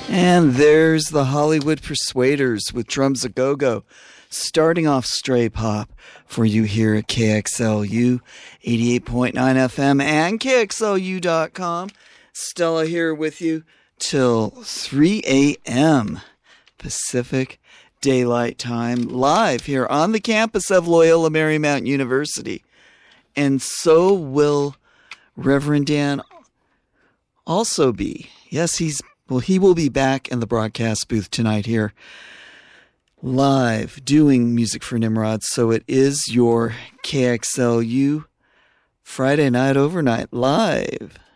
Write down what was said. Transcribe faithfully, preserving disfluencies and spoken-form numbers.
And there's the Hollywood Persuaders with Drums A Go-Go, starting off Stray Pop for you here at K X L U eighty-eight point nine F M and K X L U dot com. Stella here with you till three a.m. Pacific Daylight Time, live here on the campus of Loyola Marymount University. And so will Reverend Dan also be. Yes, he's Well, he will be back in the broadcast booth tonight here, live, doing music for Nimrod. So it is your K X L U Friday Night Overnight Live.